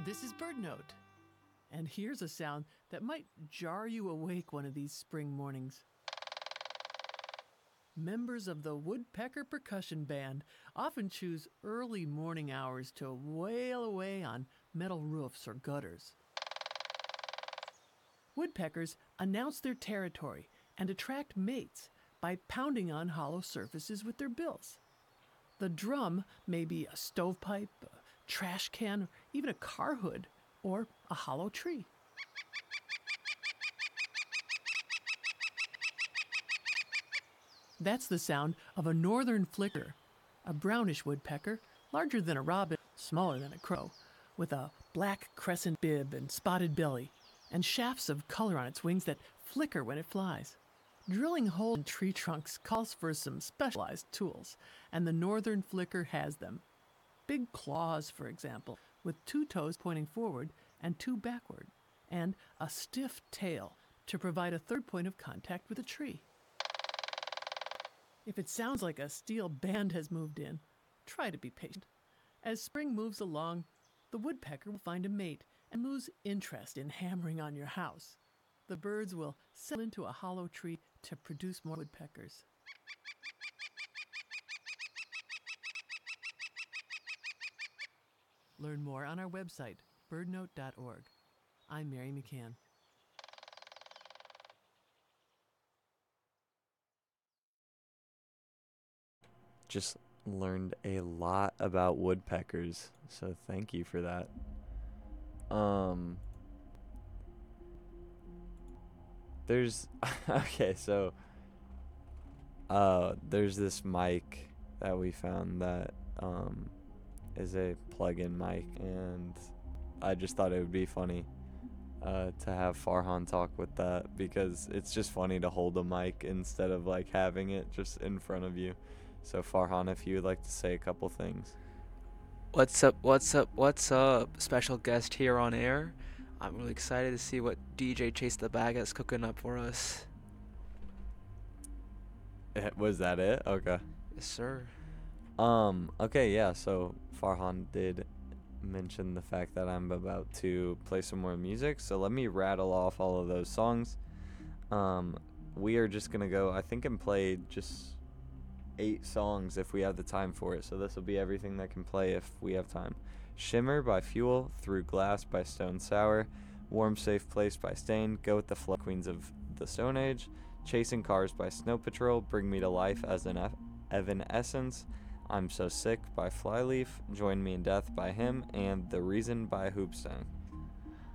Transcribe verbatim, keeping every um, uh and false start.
This is BirdNote, and here's a sound that might jar you awake one of these spring mornings. Members of the Woodpecker Percussion Band often choose early morning hours to wail away on metal roofs or gutters. Woodpeckers announce their territory and attract mates by pounding on hollow surfaces with their bills. The drum may be a stovepipe, a trash can, or even a car hood, or a hollow tree. That's the sound of a northern flicker, a brownish woodpecker, larger than a robin, smaller than a crow, with a black crescent bib and spotted belly, and shafts of color on its wings that flicker when it flies. Drilling holes in tree trunks calls for some specialized tools, and the northern flicker has them. Big claws, for example, with two toes pointing forward and two backward, and a stiff tail to provide a third point of contact with a tree. If it sounds like a steel band has moved in, try to be patient. As spring moves along, the woodpecker will find a mate and lose interest in hammering on your house. The birds will settle into a hollow tree to produce more woodpeckers. Learn more on our website, bird note dot org. I'm Mary McCann. Just learned a lot about woodpeckers, so thank you for that. Um, there's okay, so uh, there's this mic that we found that um is a plug-in mic, and I just thought it would be funny uh, to have Farhan talk with that, because it's just funny to hold a mic instead of like having it just in front of you. So Farhan, if you would like to say a couple things. What's up, what's up, what's up? Special guest here on air. I'm really excited to see what D J Chase the Bag is cooking up for us. Eh, Was that it? Okay. Yes, sir. Um, okay, yeah, so Farhan did mention the fact that I'm about to play some more music, so let me rattle off all of those songs. Um, we are just gonna go, I think, and play just eight songs if we have the time for it, so this will be everything that can play if we have time. Shimmer by Fuel, Through Glass by Stone Sour, Warm Safe Place by Stain, Go With the Flow, Queens of the Stone Age, Chasing Cars by Snow Patrol, Bring Me to Life as an Ev- Evanescence, I'm So Sick by Flyleaf, Join Me in Death by Him, and The Reason by Hoopstone.